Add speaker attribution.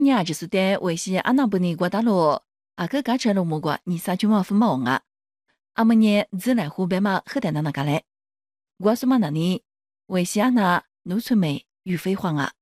Speaker 1: 你啊，就是对维西阿那不尼瓜达罗，阿个嘎车罗木瓜，你撒去嘛分毛啊？阿么呢，自来湖北嘛，喝点那个嘞。我说嘛那里，维西阿那农村美与飞黄啊。